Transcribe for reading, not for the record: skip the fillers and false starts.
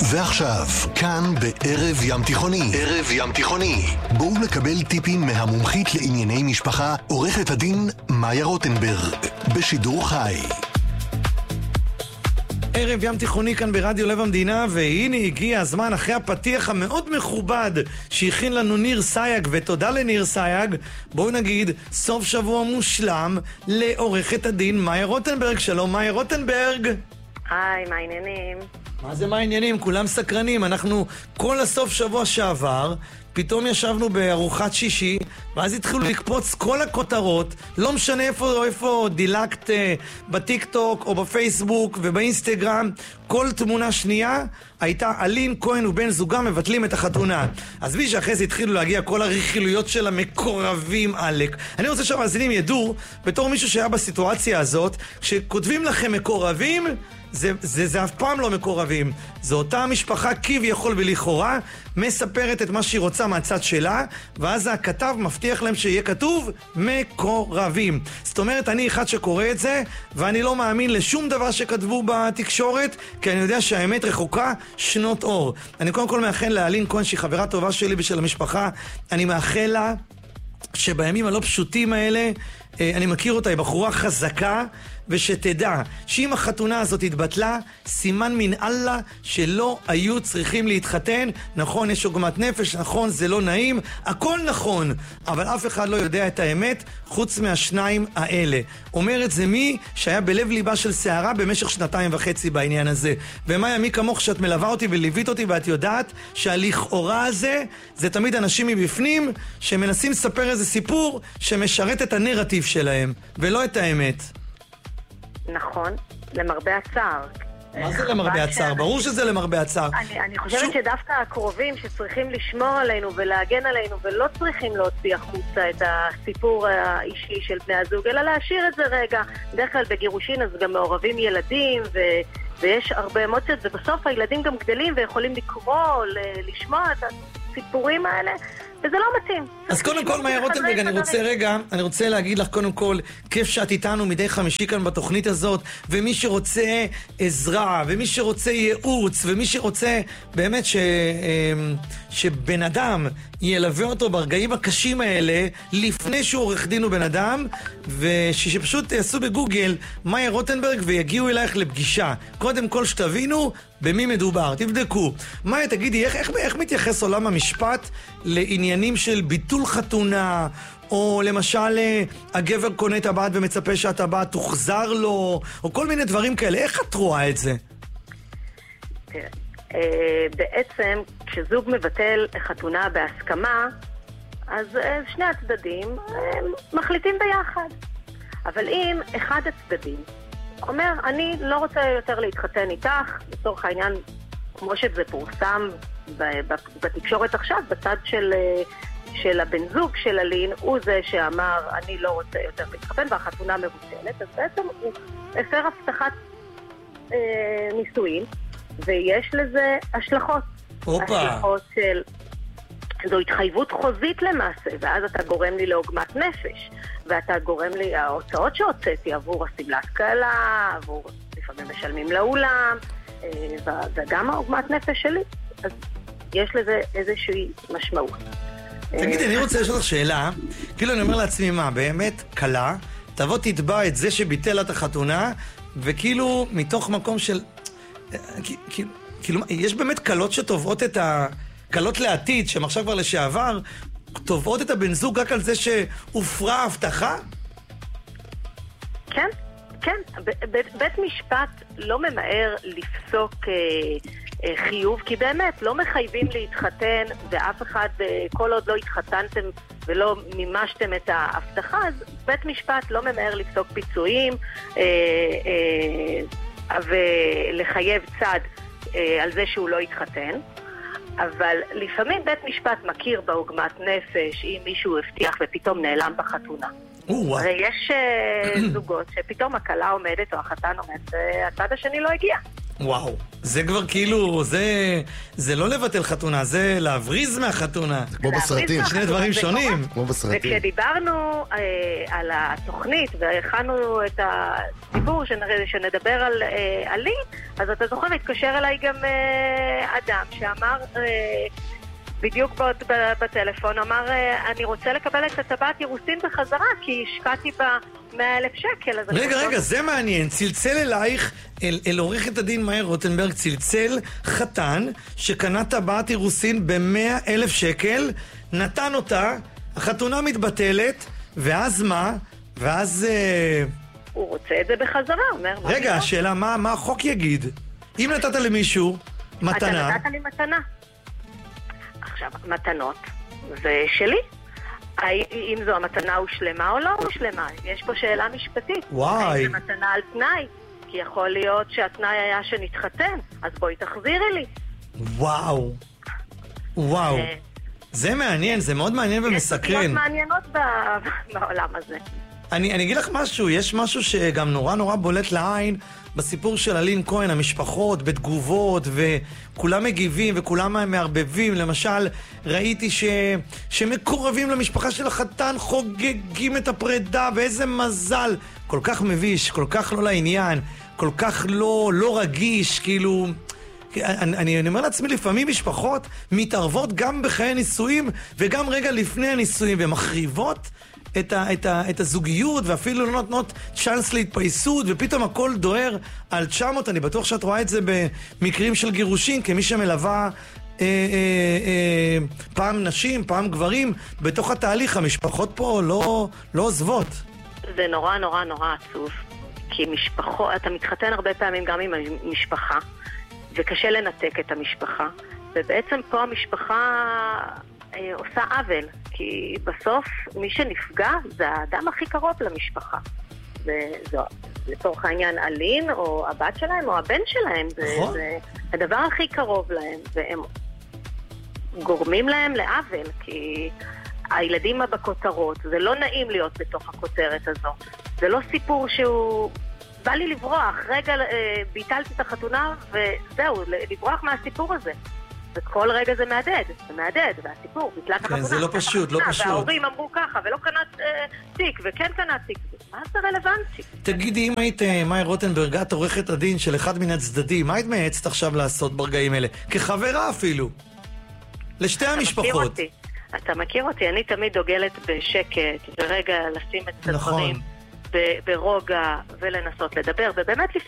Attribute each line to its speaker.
Speaker 1: ועכשיו, כאן בערב ים תיכוני. ערב ים תיכוני. בואו לקבל טיפים מהמומחית לענייני משפחה, עורכת הדין מאיה רוטנברג, בשידור חי.
Speaker 2: ערב ים תיכוני כאן ברדיו לב המדינה, והנה הגיע הזמן אחרי הפתיח המאוד מכובד שהכין לנו ניר סייג, ותודה לניר סייג. בואו נגיד סוף שבוע מושלם לעורכת הדין מאיה רוטנברג. שלום מאיה רוטנברג.
Speaker 3: היי, מה העניינים?
Speaker 2: מה זה מה העניינים? כולם סקרנים. אנחנו כל הסוף שבוע שעבר פתאום ישבנו בארוחת שישי, ואז התחילו לקפוץ כל הכותרות, לא משנה איפה דילקת, בטיקטוק או בפייסבוק ובאינסטגרם, כל תמונה שנייה הייתה אלין כהן ובן זוגה מבטלים את החתונה. אז בי שאחרי זה התחילו להגיע כל הרכילויות של המקורבים עלק. אני רוצה שהמאזינים ידעו, בתור מישהו שהיה בסיטואציה הזאת, כשכותבים לכם מקורבים, זה אף פעם לא מקורבים. זו אותה משפחה כביכול ולכאורה מספרת את מה שהיא רוצה מהצד שלה, ואז הכתב מבטיח להם שיהיה כתוב מקורבים. זאת אומרת, אני אחד שקורא את זה, ואני לא מאמין לשום דבר שכתבו בתקשורת, כי אני יודע שהאמת רחוקה שנות אור. אני קודם כל מאחל לאלין כהן, שהיא חברה טובה שלי ושל המשפחה, אני מאחל לה שבימים הלא פשוטים האלה, אני מכיר אותה, היא בחורה חזקה, ושתדע שאם החתונה הזאת התבטלה, סימן מן אללה שלא היו צריכים להתחתן. נכון, יש עוגמת נפש, נכון, זה לא נעים, הכל נכון, אבל אף אחד לא יודע את האמת חוץ מהשניים האלה. אומר את זה מי שהיה בלב ליבה של שערה במשך 2.5 בעניין הזה. ומאיה, מי כמוך שאת מלווה אותי וליווית אותי, ואת יודעת שהלכאורה הזה זה תמיד אנשים מבפנים שמנסים לספר איזה סיפור שמשרת את הנרטיב שלהם ולא את האמת.
Speaker 3: נכון, למרבה הצער.
Speaker 2: מה זה למרבה הצער? ברור שזה למרבה הצער.
Speaker 3: אני חושבת שדווקא הקרובים שצריכים לשמור עלינו ולהגן עלינו, ולא צריכים להוציא החוצה את הסיפור האישי של בני הזוג, אלא להשאיר את זה רגע. בדרך כלל בגירושין אז גם מעורבים ילדים, ויש הרבה אמוציות, ובסוף הילדים גם גדלים ויכולים לקרוא, לשמוע את הסיפורים האלה, וזה לא מתאים.
Speaker 2: אז קודם כל, מאיה רוטנברג, אני רוצה להגיד לך קודם כל, כיף שאת איתנו מדי חמישי כאן בתוכנית הזאת, ומי שרוצה עזרה, ומי שרוצה ייעוץ, ומי שרוצה באמת שבן אדם ילווה אותו ברגעים הקשים האלה, לפני שהוא עורך דין ובן אדם, ושפשוט יעשו בגוגל מאיה רוטנברג ויגיעו אלייך לפגישה. קודם כל שתבינו במי מדובר, תבדקו. מאיה, תגידי, איך מתייחס עולם המשפט לעניינים של ביטול חתונה, או למשל הגבר קונה את הבת ומצפה שהטבעת תוחזר לו, או כל מיני דברים כאלה? איך את רואה את זה?
Speaker 3: תראה, בעצם כשזוג מבטל חתונה בהסכמה, אז שני הצדדים מחליטים ביחד. אבל אם אחד הצדדים אומר, אני לא רוצה יותר להתחתן איתך, לצורך העניין, כמו שזה פורסם בתקשורת עכשיו, בצד של הבן זוג של אלין, הוא זה שאמר, אני לא רוצה יותר להתחתן, והחתונה מבוטלת, אז בעצם הוא הפר הבטחת נישואין, ויש לזה השלכות. השלכות של... זו התחייבות חוזית למעשה, ואז אתה גורם לי לעוגמת נפש, ואתה גורם לי, ההוצאות שהוצאתי עבור הסמלת קהלה, עבור לפעמים משלמים לאולם, וגם העוגמת נפש שלי, אז יש לזה איזושהי משמעות.
Speaker 2: תגידי, אני רוצה לשאול לך שאלה, כאילו אני אומר לעצמי, מה, באמת קלה, תבוא תתבע את זה שביטל את החתונה, וכאילו מתוך מקום של... כאילו, יש באמת קלות שטובות את קלות לעתיד, שהם עכשיו כבר לשעבר, טובות את הבן זוג רק על זה שהופרה ההבטחה? כן,
Speaker 3: כן. בית משפט לא ממהר לפסוק חיוב, כי באמת לא מחייבים להתחתן, ואף אחד, כל עוד לא התחתנתם ולא מימשתם את ההבטחה, אז בית משפט לא ממהר לפסוק פיצויים ולחייב צד על זה שהוא לא התחתן. אבל לפעמים בית משפט מכיר בעוגמת נפש אם מישהו הבטיח ופתאום נעלם בחתונה. הרי יש זוגות שפתאום הכלה עומדת או החתן עומד והצד השני לא הגיע.
Speaker 2: וואו. זה כבר כאילו, זה לא לבטל חתונה, זה להבריז מהחתונה.
Speaker 4: כמו בסרטים.
Speaker 2: שני דברים שונים.
Speaker 4: כמו בסרטים.
Speaker 3: וכשדיברנו על התוכנית והכנו את הסיפור שנדבר על לי, אז אתה זוכר, התקשר אליי גם אדם שאמר, בדיוק בטלפון, אמר, אני רוצה לקבל את הטבעת אירוסין בחזרה, כי השקעתי בה 100,000 שקל.
Speaker 2: רגע, זה מעניין. צלצל אלייך, אל עורכת הדין מאיה רוטנברג, צלצל חתן שקנה טבעת אירוסין ב100,000 שקל, נתן אותה, החתונה מתבטלת, ואז מה? ואז...
Speaker 3: הוא רוצה את זה בחזרה, אומר.
Speaker 2: רגע, השאלה, מה החוק יגיד? אם נתת למישהו מתנה...
Speaker 3: אתה נתת לי מתנה. עכשיו, מתנות זה שלי. אם זו המתנה הושלמה או לא הושלמה. יש פה שאלה משפטית.
Speaker 2: וואי.
Speaker 3: זה מתנה על תנאי. כי יכול להיות שהתנאי היה שנתחתן. אז בואי תחזירי לי.
Speaker 2: וואו. זה מעניין, זה מאוד מעניין ומסקרן.
Speaker 3: יש מאוד מעניינות בעולם הזה.
Speaker 2: אני אגיד לך משהו, יש משהו שגם נורא בולט לעין בסיפור של אלין כהן, המשפחות, בתגובות, וכולם מגיבים וכולם מערבבים. למשל, ראיתי שמקורבים למשפחה של החתן חוגגים את הפרידה, ואיזה מזל. כל כך מביש, כל כך לא לעניין, כל כך לא רגיש, כאילו... אני אומר לעצמי, לפעמים משפחות מתערבות גם בחיי נישואים, וגם רגע לפני הנישואים, ומחריבות את הזוגיות, ואפילו לא נותנות צ'אנס להתפייסות, ופתאום הכל דוהר על 900. אני בטוח שאת רואה את זה במקרים של גירושים, כמי שמלווה פעם נשים, פעם גברים, בתוך התהליך. המשפחות פה לא עוזבות.
Speaker 3: זה נורא עצוב, כי משפחות, אתה מתחתן הרבה פעמים גם עם המשפחה, וקשה לנתק את המשפחה, ובעצם פה המשפחה עושה עוול, כי בסוף מי שנפגע זה האדם הכי קרוב למשפחה. וזו, לצורך העניין, אלין או הבת שלהם או הבן שלהם, זה הדבר הכי קרוב להם, והם גורמים להם לעוול, כי הילדים בכותרות, זה לא נעים להיות בתוך הכותרת הזו. זה לא סיפור שהוא... בא לי לברוח, רגע ביטלתי את החתונה וזהו, לברוח מהסיפור הזה. וכל רגע זה מהדהד, והסיפור, ביטלה את החתונה.
Speaker 2: זה לא פשוט, לא פשוט.
Speaker 3: וההורים אמרו ככה, ולא קנת תיק, וכן קנת תיק. מה זה רלוונטי?
Speaker 2: תגידי, אם היית מאיה רוטנברג, את עורכת הדין של אחד מן הצדדים, מה היית מייעצת עכשיו לעשות ברגעים האלה? כחברה אפילו. לשתי המשפחות.
Speaker 3: אתה מכיר אותי, אני תמיד דוגלת בשקט, ורגע לשים את הדברים. ברוגע ולנסות לדבר, ובאמת